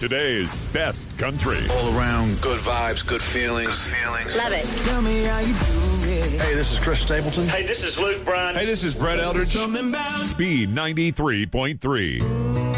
today's best country. All around good vibes, good feelings. Love it. Tell me how you do it. Hey, this is Chris Stapleton. Hey, this is Luke Bryan. Hey, this is Brett Eldridge. Something about B93.3.